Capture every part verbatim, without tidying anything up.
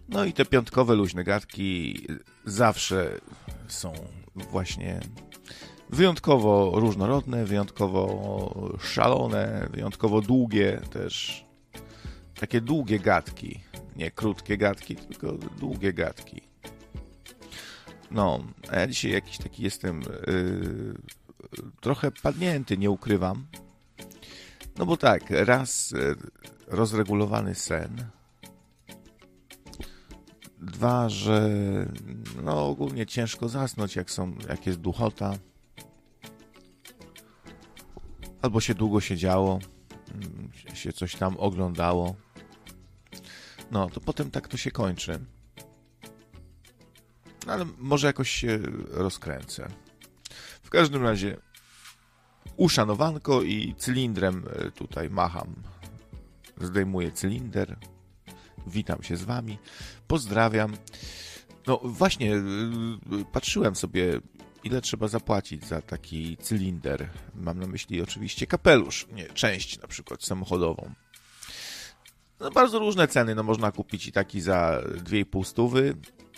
No i te piątkowe luźne gadki zawsze są właśnie wyjątkowo różnorodne, wyjątkowo szalone, wyjątkowo długie też. Takie długie gadki. Nie krótkie gadki, tylko długie gadki. No, a ja dzisiaj jakiś taki jestem yy, trochę padnięty, nie ukrywam. No bo tak, raz yy, rozregulowany sen. Dwa, że no ogólnie ciężko zasnąć, jak są, jak jest duchota. Albo się długo siedziało, się coś tam oglądało. No, to potem tak to się kończy. Ale może jakoś się rozkręcę. W każdym razie uszanowanko i cylindrem tutaj macham. Zdejmuję cylinder. Witam się z wami. Pozdrawiam. No właśnie, patrzyłem sobie, ile trzeba zapłacić za taki cylinder. Mam na myśli oczywiście kapelusz, nie część na przykład samochodową. No bardzo różne ceny, no można kupić i taki za dwie i pół stówy,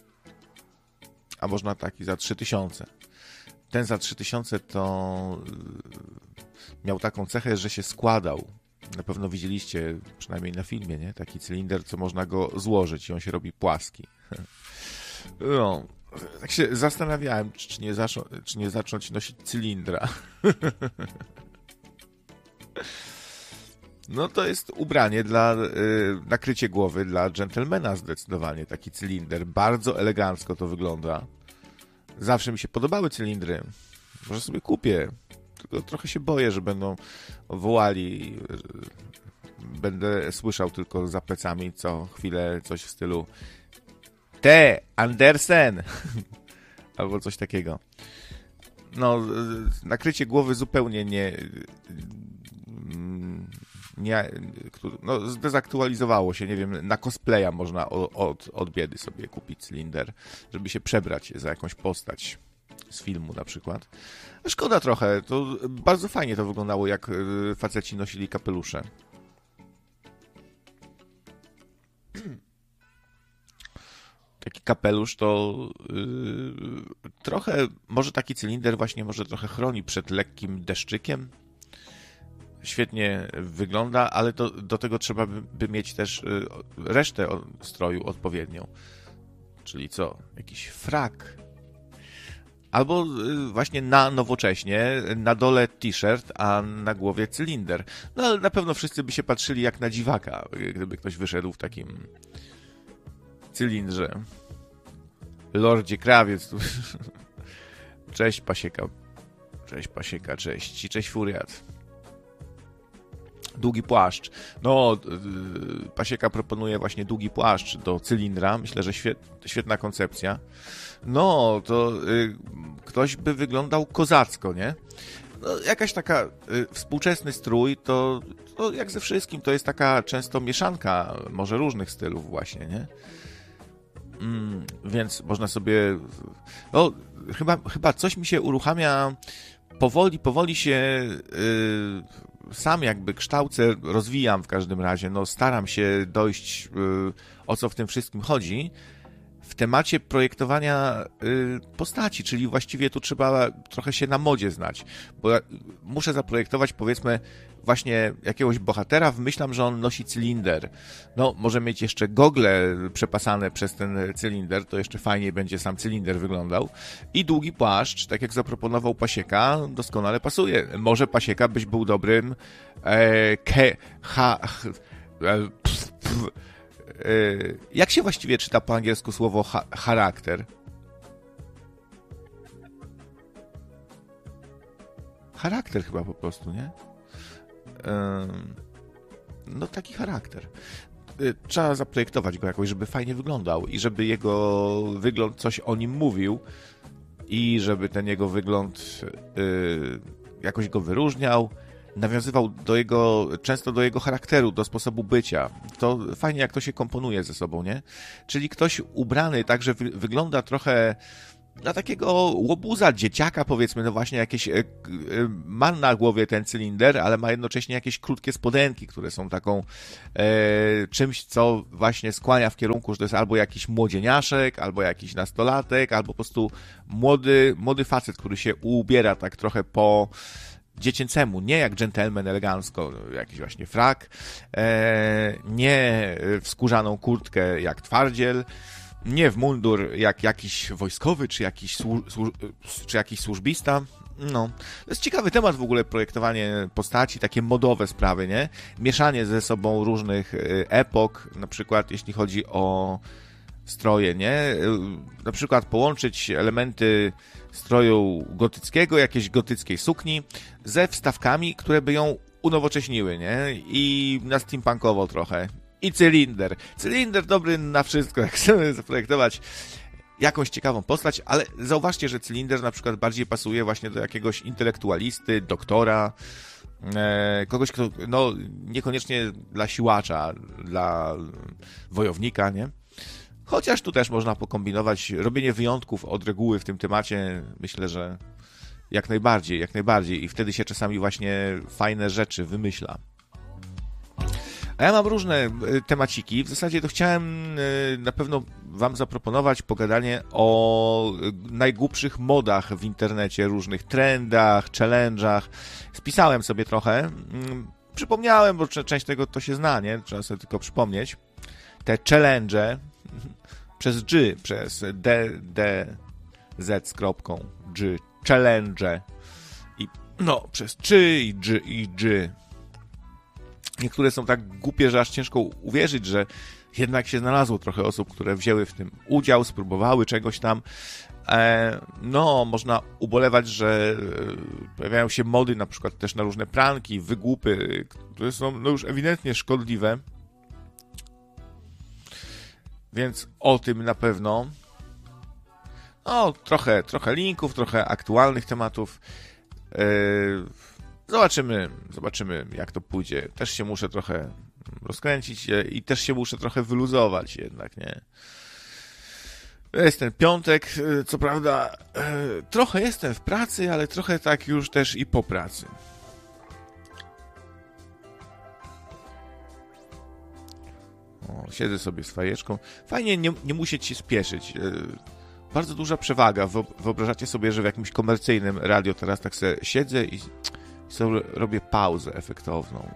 a można taki za trzy tysiące. Ten za trzy tysiące to miał taką cechę, że się składał. Na pewno widzieliście, przynajmniej na filmie, nie? Taki cylinder, co można go złożyć i on się robi płaski. No, tak się zastanawiałem, czy nie, zaczą, czy nie zacząć nosić cylindra. No to jest ubranie dla, yy, nakrycie głowy dla dżentelmena zdecydowanie, taki cylinder. Bardzo elegancko to wygląda. Zawsze mi się podobały cylindry. Może sobie kupię. Tylko trochę się boję, że będą wołali. Będę słyszał tylko za plecami co chwilę coś w stylu Te, Andersen! Albo coś takiego. No, nakrycie głowy zupełnie nie... nie no, zdezaktualizowało się, nie wiem, na cosplaya można od, od biedy sobie kupić cylinder, żeby się przebrać za jakąś postać z filmu na przykład. Szkoda trochę, to bardzo fajnie to wyglądało, jak faceci nosili kapelusze. Taki kapelusz to yy, trochę, może taki cylinder właśnie może trochę chroni przed lekkim deszczykiem. Świetnie wygląda, ale to, do tego trzeba by, by mieć też yy, resztę stroju odpowiednią. Czyli co? Jakiś frak. Albo yy, właśnie na nowocześnie, na dole t-shirt, a na głowie cylinder. No ale na pewno wszyscy by się patrzyli jak na dziwaka, gdyby ktoś wyszedł w takim cylindrze. Lordzie Krawiec. Tu. Cześć Pasieka. Cześć Pasieka, cześć. Cześć Furiat. Długi płaszcz. No, yy, Pasieka proponuje właśnie długi płaszcz do cylindra. Myślę, że świet, świetna koncepcja. No, to yy, ktoś by wyglądał kozacko, nie? No, jakaś taka yy, współczesny strój, to, to jak ze wszystkim, to jest taka często mieszanka może różnych stylów właśnie, nie? Mm, więc można sobie... No, chyba, chyba coś mi się uruchamia powoli, powoli się yy, sam jakby kształcę, rozwijam w każdym razie. No, staram się dojść, yy, o co w tym wszystkim chodzi. W temacie projektowania y, postaci, czyli właściwie tu trzeba trochę się na modzie znać, bo ja muszę zaprojektować, powiedzmy, właśnie jakiegoś bohatera, wymyślam, że on nosi cylinder. No, może mieć jeszcze gogle przepasane przez ten cylinder, to jeszcze fajniej będzie sam cylinder wyglądał. I długi płaszcz, tak jak zaproponował Pasieka, doskonale pasuje. Może Pasieka byś był dobrym e, ke, ha, e, pf, pf, jak się właściwie czyta po angielsku słowo ha- charakter? Charakter chyba po prostu, nie? No taki charakter. Trzeba zaprojektować go jakoś, żeby fajnie wyglądał i żeby jego wygląd coś o nim mówił i żeby ten jego wygląd jakoś go wyróżniał, nawiązywał do jego, często do jego charakteru, do sposobu bycia. To fajnie, jak to się komponuje ze sobą, nie? Czyli ktoś ubrany tak, że wy, wygląda trochę dla takiego łobuza, dzieciaka powiedzmy, no właśnie jakieś, e, e, ma na głowie ten cylinder, ale ma jednocześnie jakieś krótkie spodenki, które są taką e, czymś, co właśnie skłania w kierunku, że to jest albo jakiś młodzieniaszek, albo jakiś nastolatek, albo po prostu młody, młody facet, który się ubiera tak trochę po dziecięcemu, nie jak dżentelmen elegancko, jakiś właśnie frak, e, nie w skórzaną kurtkę jak twardziel, nie w mundur jak jakiś wojskowy, czy jakiś, słu- słu- czy jakiś służbista. No, to jest ciekawy temat w ogóle, projektowanie postaci, takie modowe sprawy, nie? Mieszanie ze sobą różnych epok, na przykład jeśli chodzi o stroje, nie? Na przykład połączyć elementy stroju gotyckiego, jakiejś gotyckiej sukni ze wstawkami, które by ją unowocześniły, nie? I na steampunkowo trochę. I cylinder. Cylinder dobry na wszystko, jak chcemy zaprojektować jakąś ciekawą postać, ale zauważcie, że cylinder na przykład bardziej pasuje właśnie do jakiegoś intelektualisty, doktora, e, kogoś, kto, no, niekoniecznie dla siłacza, dla wojownika, nie? Chociaż tu też można pokombinować, robienie wyjątków od reguły w tym temacie, myślę, że jak najbardziej, jak najbardziej i wtedy się czasami właśnie fajne rzeczy wymyśla. A ja mam różne temaciki. W zasadzie to chciałem na pewno wam zaproponować pogadanie o najgłupszych modach w internecie, różnych trendach, challenge'ach. Spisałem sobie trochę. Przypomniałem, bo część tego to się zna, nie? Trzeba sobie tylko przypomnieć. Te challenge przez G, przez D, D, Z z kropką, G, challenge. I no, przez Czy i G i G. Niektóre są tak głupie, że aż ciężko uwierzyć, że jednak się znalazło trochę osób, które wzięły w tym udział, spróbowały czegoś tam. E, no, można ubolewać, że pojawiają się mody na przykład też na różne pranki, wygłupy, które są no już ewidentnie szkodliwe. Więc o tym na pewno. No, trochę, trochę linków, trochę aktualnych tematów. E, Zobaczymy, zobaczymy jak to pójdzie. Też się muszę trochę rozkręcić i też się muszę trochę wyluzować jednak, nie? Jest ten piątek, co prawda trochę jestem w pracy, ale trochę tak już też i po pracy. O, siedzę sobie z fajeczką. Fajnie nie, nie musieć się spieszyć. Bardzo duża przewaga. Wyobrażacie sobie, że w jakimś komercyjnym radio teraz tak sobie siedzę i sobie robię pauzę efektowną.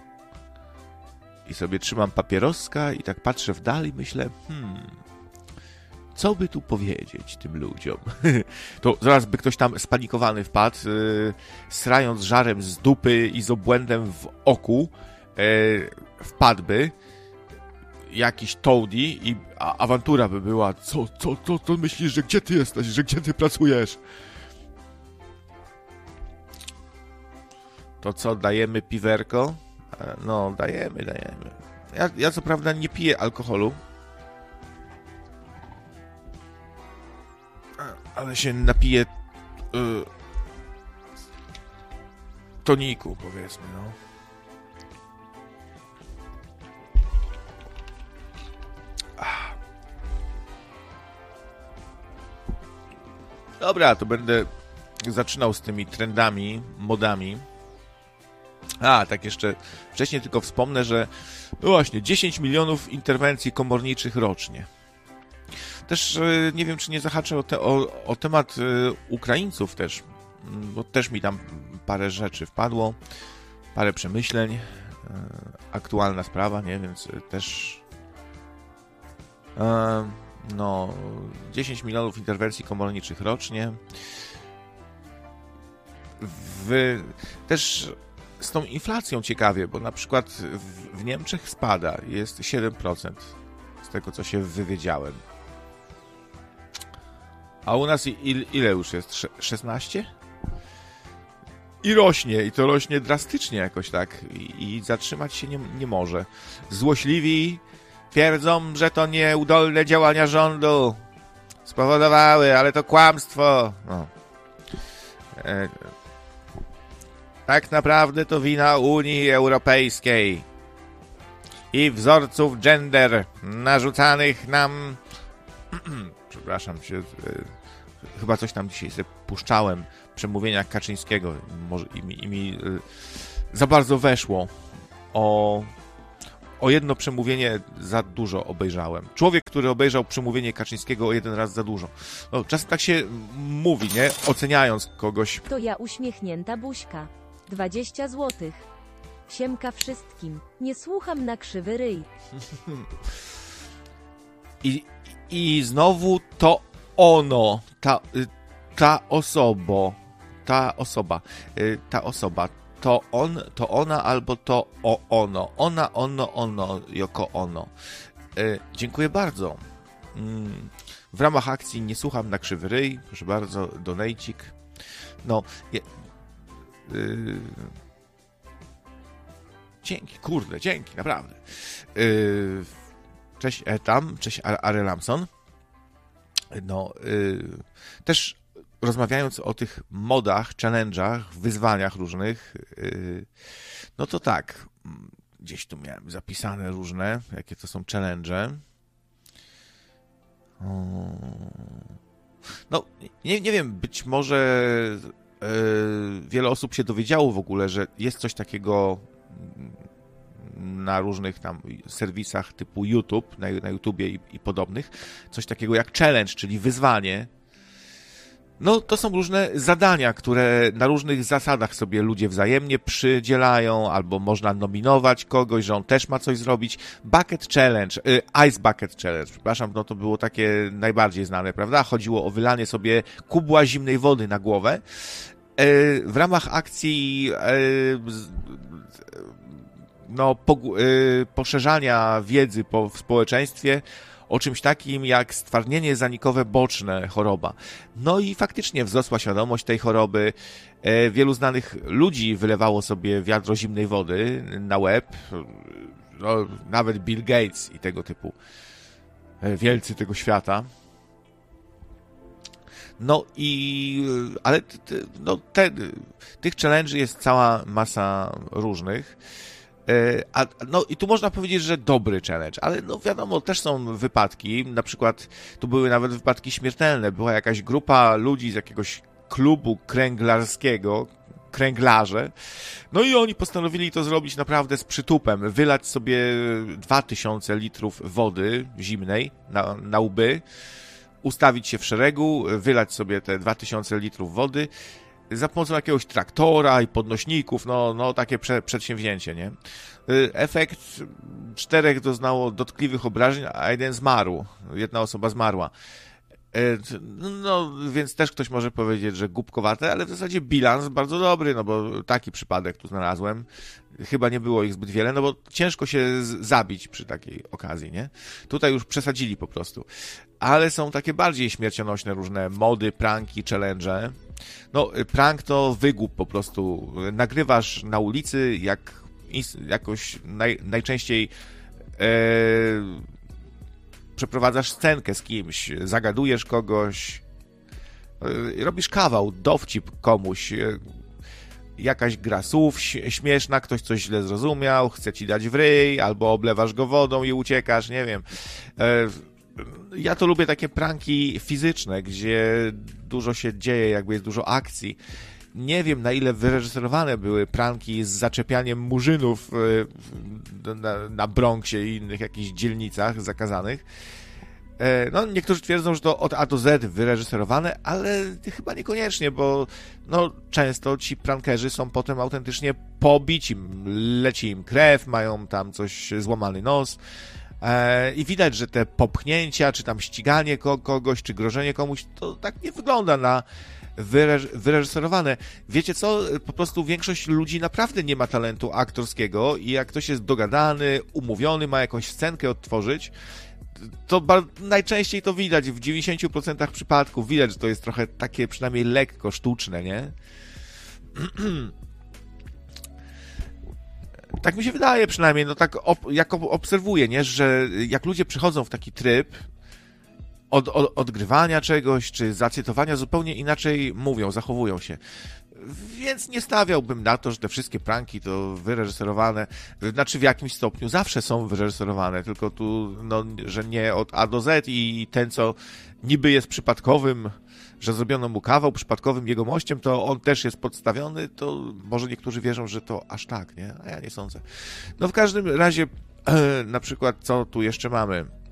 I sobie trzymam papieroska i tak patrzę w dal i myślę, hmm, co by tu powiedzieć tym ludziom? To zaraz by ktoś tam spanikowany wpadł, yy, srając żarem z dupy i z obłędem w oku, yy, wpadłby jakiś Toady i a, awantura by była. Co, co, co, co myślisz, że gdzie ty jesteś, że gdzie ty pracujesz? To co, dajemy piwerko? No, dajemy, dajemy. Ja, ja co prawda nie piję alkoholu, ale się napiję y, toniku, powiedzmy, no. Dobra, to będę zaczynał z tymi trendami, modami. A, tak jeszcze wcześniej tylko wspomnę, że no właśnie, dziesięć milionów interwencji komorniczych rocznie. Też nie wiem, czy nie zahaczę o, te, o, o temat Ukraińców też, bo też mi tam parę rzeczy wpadło, parę przemyśleń, aktualna sprawa, nie, więc też no, dziesięć milionów interwencji komorniczych rocznie. W, też z tą inflacją ciekawie, bo na przykład w, w Niemczech spada, jest siedem procent z tego, co się wywiedziałem. A u nas il, ile już jest? szesnaście? I rośnie, i to rośnie drastycznie jakoś tak. I, i zatrzymać się nie, nie może. Złośliwi twierdzą, że to nieudolne działania rządu spowodowały, ale to kłamstwo. No. E, tak naprawdę to wina Unii Europejskiej i wzorców gender narzucanych nam... Przepraszam się, chyba coś tam dzisiaj sobie puszczałem, przemówienia Kaczyńskiego, może i mi, i mi y, za bardzo weszło. O, o jedno przemówienie za dużo obejrzałem. Człowiek, który obejrzał przemówienie Kaczyńskiego o jeden raz za dużo. No, czasem tak się mówi, nie? Oceniając kogoś. To ja uśmiechnięta buźka. dwadzieścia złotych. Siemka wszystkim. Nie słucham na krzywy ryj. I, I znowu to ono, ta, ta osoba, ta osoba, ta osoba, to on, to ona albo to o ono, ona, ono, ono, jako ono. Dziękuję bardzo. W ramach akcji Nie słucham na krzywy ryj, proszę bardzo, donejcik. No, je, yy, dzięki, kurde, dzięki, naprawdę. Yy, cześć Etam, cześć Ary Lamson. No, yy, też rozmawiając o tych modach, challenge'ach, wyzwaniach różnych, yy, no to tak, gdzieś tu miałem zapisane różne, jakie to są challenge. No, nie, nie wiem, być może yy, wiele osób się dowiedziało w ogóle, że jest coś takiego na różnych tam serwisach typu YouTube, na, na YouTubie i, i podobnych, coś takiego jak challenge, czyli wyzwanie. No, to są różne zadania, które na różnych zasadach sobie ludzie wzajemnie przydzielają, albo można nominować kogoś, że on też ma coś zrobić. Bucket Challenge, y, Ice Bucket Challenge, przepraszam, no to było takie najbardziej znane, prawda? Chodziło o wylanie sobie kubła zimnej wody na głowę. Y, w ramach akcji y, no, po, y, poszerzania wiedzy po, w społeczeństwie o czymś takim jak stwardnienie zanikowe boczne, choroba. No i faktycznie wzrosła świadomość tej choroby. E, wielu znanych ludzi wylewało sobie wiadro zimnej wody na łeb. No, nawet Bill Gates i tego typu e, wielcy tego świata. No i... ale t, t, no, te, tych challenge'y jest cała masa różnych. A, no i tu można powiedzieć, że dobry challenge, ale no wiadomo, też są wypadki, na przykład tu były nawet wypadki śmiertelne, była jakaś grupa ludzi z jakiegoś klubu kręglarskiego, kręglarze, no i oni postanowili to zrobić naprawdę z przytupem, wylać sobie dwa tysiące litrów wody zimnej na, na łby, ustawić się w szeregu, wylać sobie te dwa tysiące litrów wody, za pomocą jakiegoś traktora i podnośników, no, no takie prze, przedsięwzięcie, nie? Efekt, czterech doznało dotkliwych obrażeń, a jeden zmarł. Jedna osoba zmarła. No, więc też ktoś może powiedzieć, że głupkowate, ale w zasadzie bilans bardzo dobry, no bo taki przypadek tu znalazłem. Chyba nie było ich zbyt wiele, no bo ciężko się zabić przy takiej okazji, nie? Tutaj już przesadzili po prostu. Ale są takie bardziej śmiercionośne różne mody, pranki, challenge. No, prank to wygłup po prostu. Nagrywasz na ulicy, jak jakoś naj, najczęściej e, przeprowadzasz scenkę z kimś, zagadujesz kogoś, e, robisz kawał, dowcip komuś, e, jakaś gra słów śmieszna, ktoś coś źle zrozumiał, chce ci dać w ryj, albo oblewasz go wodą i uciekasz, nie wiem. E, ja to lubię takie pranki fizyczne, gdzie dużo się dzieje, jakby jest dużo akcji. Nie wiem, na ile wyreżyserowane były pranki z zaczepianiem murzynów na, na Bronxie i innych jakichś dzielnicach zakazanych. No, niektórzy twierdzą, że to od A do Z wyreżyserowane, ale chyba niekoniecznie, bo no, często ci prankerzy są potem autentycznie pobici. Leci im krew, mają tam coś, złamany nos. I widać, że te popchnięcia, czy tam ściganie kogoś, czy grożenie komuś, to tak nie wygląda na wyreżyserowane. Wiecie co? Po prostu większość ludzi naprawdę nie ma talentu aktorskiego i jak ktoś jest dogadany, umówiony, ma jakąś scenkę odtworzyć, to najczęściej to widać, w dziewięćdziesiąt procent przypadków widać, że to jest trochę takie przynajmniej lekko sztuczne, nie? Tak mi się wydaje przynajmniej, no tak op- jak obserwuję, nie, że jak ludzie przychodzą w taki tryb od, od, odgrywania czegoś, czy zacytowania, zupełnie inaczej mówią, zachowują się. Więc nie stawiałbym na to, że te wszystkie pranki to wyreżyserowane, znaczy w jakimś stopniu zawsze są wyreżyserowane, tylko tu, no, że nie od A do Z i ten, co niby jest przypadkowym, że zrobiono mu kawał przypadkowym jegomościem, to on też jest podstawiony, to może niektórzy wierzą, że to aż tak, nie? A ja nie sądzę. No w każdym razie, na przykład, co tu jeszcze mamy?